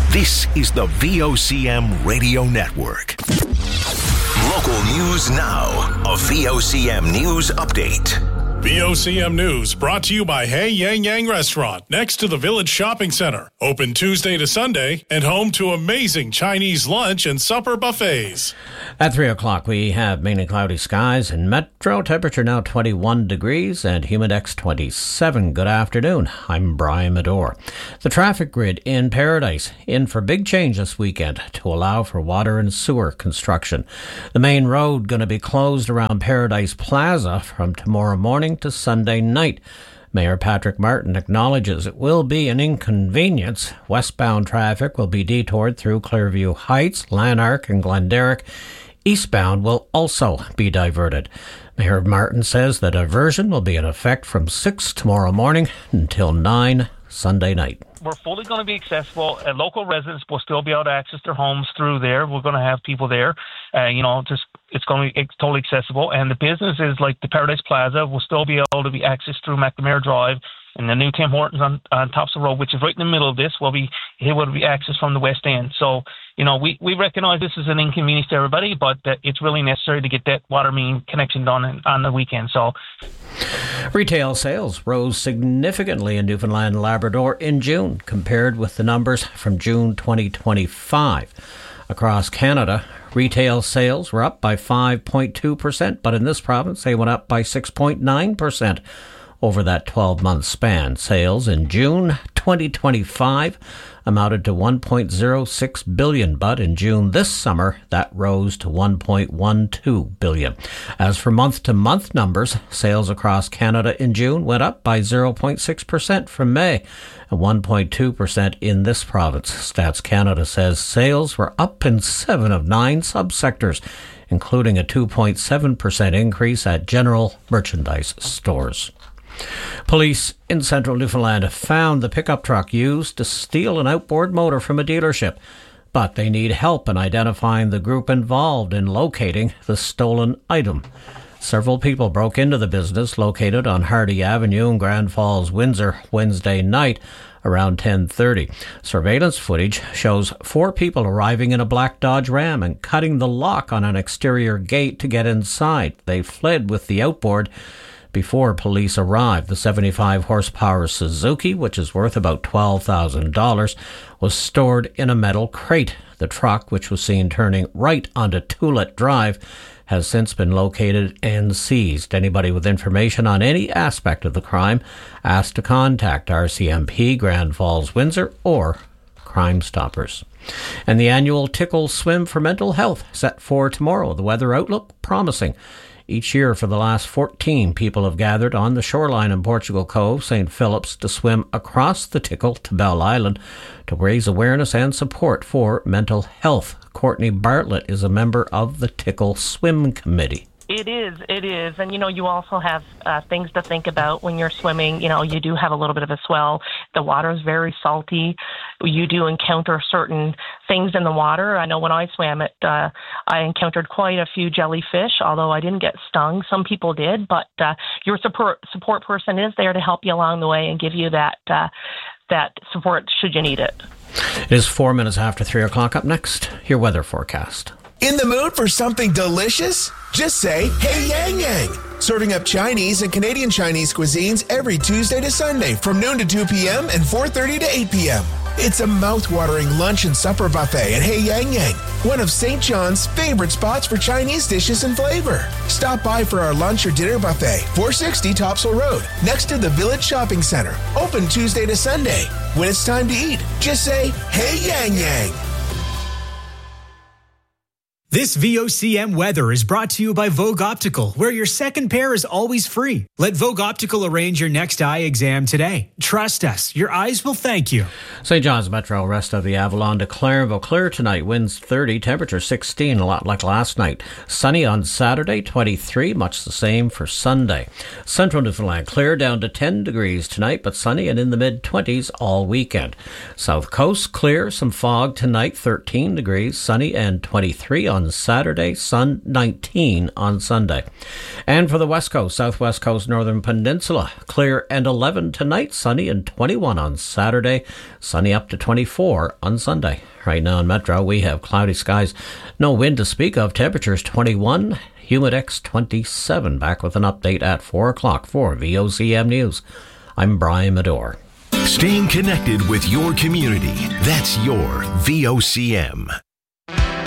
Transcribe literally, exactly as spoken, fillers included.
This is the V O C M Radio Network. Local news now. A V O C M News Update. V O C M News brought to you by Hey Yang Yang Restaurant next to the Village Shopping Center. Open Tuesday to Sunday and home to amazing Chinese lunch and supper buffets. At three o'clock, we have mainly cloudy skies in Metro. Temperature now twenty-one degrees and Humidex twenty-seven. Good afternoon. I'm Brian Medore. The traffic grid in Paradise in for big change this weekend to allow for water and sewer construction. The main road going to be closed around Paradise Plaza from tomorrow morning to Sunday night. Mayor Patrick Martin acknowledges it will be an inconvenience. Westbound traffic will be detoured through Clearview Heights, Lanark and Glenderrick. Eastbound will also be diverted. Mayor Martin says the diversion will be in effect from six tomorrow morning until nine Sunday night. We're fully going to be accessible. Uh, local residents will still be able to access their homes through there. We're going to have people there. Uh, you know, just it's going to be it's totally accessible. And the businesses like the Paradise Plaza will still be able to be accessed through McNamara Drive. And the new Tim Hortons on, on Thompson Road, which is right in the middle of this, will be it will be accessed from the west end. So, you know, we, we recognize this is an inconvenience to everybody, but uh, it's really necessary to get that water main connection done in, on the weekend. So, retail sales rose significantly in Newfoundland and Labrador in June compared with the numbers from June twenty twenty-five. Across Canada, retail sales were up by five point two percent, but in this province they went up by six point nine percent. Over that twelve-month span. Sales in June twenty twenty-five amounted to one point oh six billion dollars, but in June this summer, that rose to one point one two billion dollars. As for month-to-month numbers, sales across Canada in June went up by zero point six percent from May and one point two percent in this province. Stats Canada says sales were up in seven of nine subsectors, including a two point seven percent increase at general merchandise stores. Police in central Newfoundland found the pickup truck used to steal an outboard motor from a dealership, but they need help in identifying the group involved in locating the stolen item. Several people broke into the business located on Hardy Avenue in Grand Falls, Windsor, Wednesday night around ten thirty. Surveillance footage shows four people arriving in a black Dodge Ram and cutting the lock on an exterior gate to get inside. They fled with the outboard before police arrived. The seventy-five horsepower Suzuki, which is worth about twelve thousand dollars, was stored in a metal crate. The truck, which was seen turning right onto Tulet Drive, has since been located and seized. Anybody with information on any aspect of the crime asked to contact R C M P Grand Falls, Windsor, or Crime Stoppers. And the annual Tickle Swim for Mental Health set for tomorrow. The weather outlook promising. Each year for the last fourteen, people have gathered on the shoreline in Portugal Cove, Saint Philip's, to swim across the Tickle to Bell Island to raise awareness and support for mental health. Courtney Bartlett is a member of the Tickle Swim Committee. It is, it is. And, you know, you also have uh, things to think about when you're swimming. You know, you do have a little bit of a swell. The water is very salty. You do encounter certain things in the water. I know when I swam it, uh, I encountered quite a few jellyfish, although I didn't get stung. Some people did, but uh, your support support person is there to help you along the way and give you that uh, that support should you need it. It is four minutes after three o'clock. Up next, your weather forecast. In the mood for something delicious? Just say, Hey Yang Yang. Serving up Chinese and Canadian Chinese cuisines every Tuesday to Sunday from noon to two p.m. and four thirty to eight p.m. It's a mouth-watering lunch and supper buffet at Hey Yang Yang, one of Saint John's favorite spots for Chinese dishes and flavor. Stop by for our lunch or dinner buffet, four sixty Topsail Road, next to the Village Shopping Center. Open Tuesday to Sunday. When it's time to eat, just say, Hey Yang Yang. This V O C M weather is brought to you by Vogue Optical, where your second pair is always free. Let Vogue Optical arrange your next eye exam today. Trust us, your eyes will thank you. Saint John's Metro, rest of the Avalon to Clarenville. Clear tonight, winds thirty, temperature sixteen, a lot like last night. Sunny on Saturday, twenty-three, much the same for Sunday. Central Newfoundland, clear down to ten degrees tonight, but sunny and in the mid-twenties all weekend. South Coast, clear, some fog tonight, thirteen degrees, sunny and twenty-three on on Saturday, sun nineteen on Sunday. And for the West Coast, Southwest Coast, Northern Peninsula, clear and eleven tonight, sunny and twenty-one on Saturday, sunny up to twenty-four on Sunday. Right now in Metro, we have cloudy skies, no wind to speak of, temperatures twenty-one, Humidex twenty-seven. Back with an update at four o'clock for V O C M News. I'm Brian Medore. Staying connected with your community. That's your V O C M.